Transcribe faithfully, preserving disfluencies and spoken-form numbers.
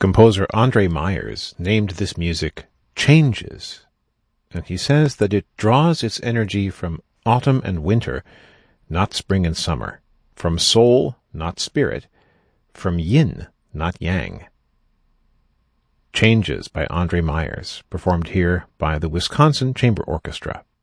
Composer Andre Myers named this music Changes, and he says that it draws its energy from autumn and winter, not spring and summer, from soul, not spirit, from yin, not yang. Changes by Andre Myers, performed here by the Wisconsin Chamber Orchestra.